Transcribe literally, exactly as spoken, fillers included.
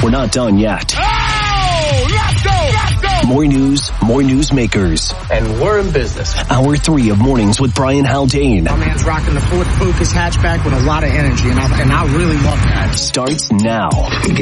We're not done yet. Oh, let's go, let's go. More news, more newsmakers. And we're in business. Hour three of Mornings with Brian Haldane. My man's rocking the Ford Focus hatchback with a lot of energy, and I, and I really love that. Starts now.